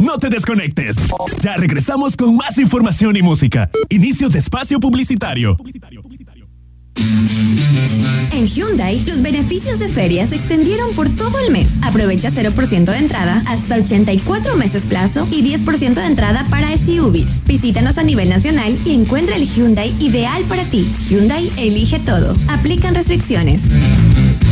No te desconectes. Ya regresamos con más información y música. Inicio de espacio publicitario. En Hyundai, los beneficios de feria se extendieron por todo el mes. Aprovecha 0% de entrada, hasta 84 meses plazo y 10% de entrada para SUVs. Visítanos a nivel nacional y encuentra el Hyundai ideal para ti. Hyundai elige todo. Aplican restricciones.